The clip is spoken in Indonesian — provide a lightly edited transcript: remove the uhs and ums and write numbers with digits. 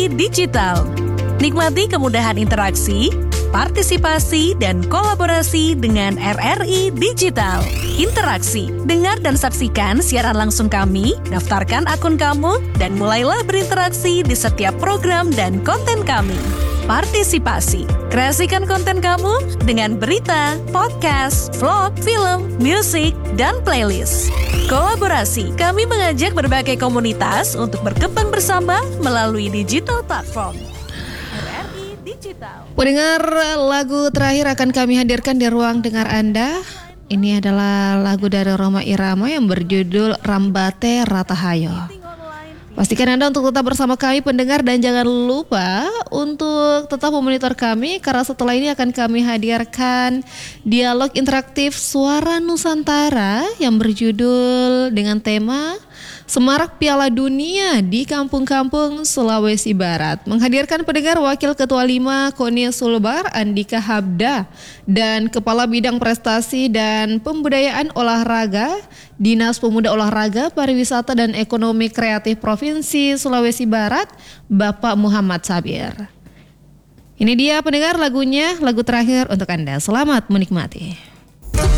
RRI Digital. Nikmati kemudahan interaksi, partisipasi, dan kolaborasi dengan RRI Digital. Interaksi, dengar dan saksikan siaran langsung kami, daftarkan akun kamu, dan mulailah berinteraksi di setiap program dan konten kami. Partisipasi, kreasikan konten kamu dengan berita, podcast, vlog, film, musik, dan playlist. Kolaborasi, kami mengajak berbagai komunitas untuk berkembang bersama melalui digital platform. RRI Digital. Pendengar, lagu terakhir akan kami hadirkan di ruang dengar Anda. Ini adalah lagu dari Rhoma Irama yang berjudul Rambate Ratahayo. Pastikan Anda untuk tetap bersama kami pendengar dan jangan lupa untuk tetap memonitor kami karena setelah ini akan kami hadirkan dialog interaktif Suara Nusantara yang berjudul dengan tema Semarak Piala Dunia di Kampung-Kampung Sulawesi Barat. Menghadirkan pendengar Wakil Ketua 5 KONI Sulbar Andika Habda dan Kepala Bidang Prestasi dan Pembudayaan Olahraga Dinas Pemuda Olahraga Pariwisata dan Ekonomi Kreatif Provinsi Sulawesi Barat Bapak Muhammad Sabir. Ini dia pendengar lagunya, lagu terakhir untuk Anda. Selamat menikmati.